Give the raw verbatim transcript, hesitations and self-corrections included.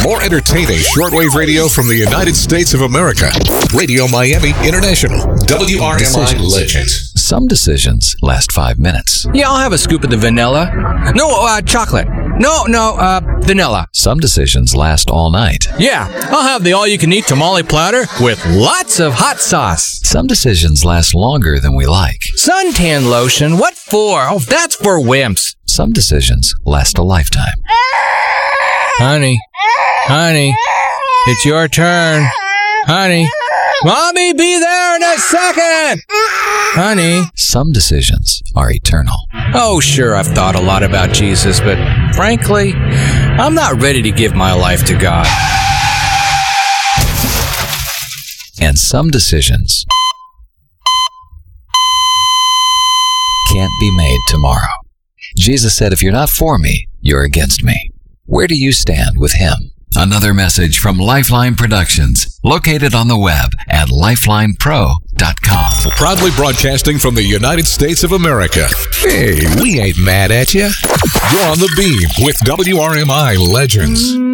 More entertaining shortwave radio from the United States of America. Radio Miami International. W R M I Legends. Some decisions last five minutes. Yeah, I'll have a scoop of the vanilla. No, uh, chocolate. No, no, uh, vanilla. Some decisions last all night. Yeah, I'll have the all-you-can-eat tamale platter with lots of hot sauce. Some decisions last longer than we like. Suntan lotion? What for? Oh, that's for wimps. Some decisions last a lifetime. Honey, honey, it's your turn. Honey, Mommy, be there in a second. Honey. Some decisions are eternal. Oh, sure, I've thought a lot about Jesus, but frankly, I'm not ready to give my life to God. And some decisions can't be made tomorrow. Jesus said, if you're not for me, you're against me. Where do you stand with him? Another message from Lifeline Productions, located on the web at lifeline pro dot com. Proudly broadcasting from the United States of America. Hey, we ain't mad at you. You're on the beam with W R M I Legends.